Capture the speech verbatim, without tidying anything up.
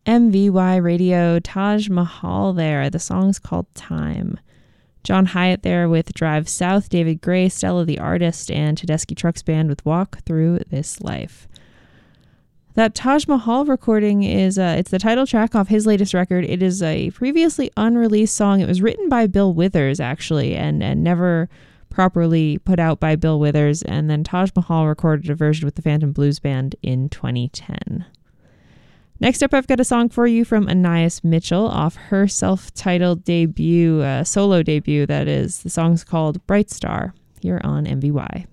M V Y Radio, Taj Mahal there. The song's called Time. John Hyatt there with Drive South, David Gray, Stella the Artist, and Tedeschi Trucks Band with Walk Through This Life. That Taj Mahal recording is, uh, it's the title track off his latest record. It is a previously unreleased song. It was written by Bill Withers, actually, and, and never properly put out by Bill Withers. And then Taj Mahal recorded a version with the Phantom Blues Band in twenty ten. Next up, I've got a song for you from Anais Mitchell off her self-titled debut, uh, solo debut, that is. The song's called Bright Star, here on M V Y.